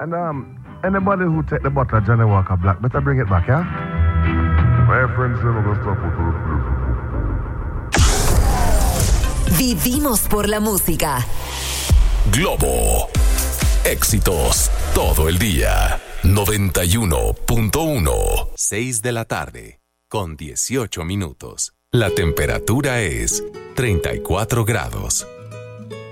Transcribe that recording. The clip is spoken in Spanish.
And anybody who take the bottle of Johnny Walker Black, better bring it back, yeah? My friends say no stop with Vivimos por la música. Globo. Éxitos todo el día. 91.1. 6 de la tarde, con 18 minutos. La temperatura es 34 grados.